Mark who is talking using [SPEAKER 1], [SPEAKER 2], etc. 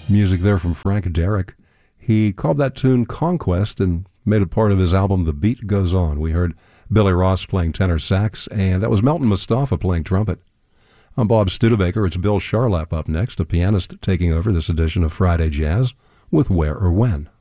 [SPEAKER 1] Music there from Frank Derrick. He called that tune Conquest and made it part of his album The Beat Goes On. We heard Billy Ross playing tenor sax, and that was Melton Mustafa playing trumpet. I'm Bob Studebaker. It's Bill Charlap up next, a pianist taking over this edition of Friday Jazz with Where or When.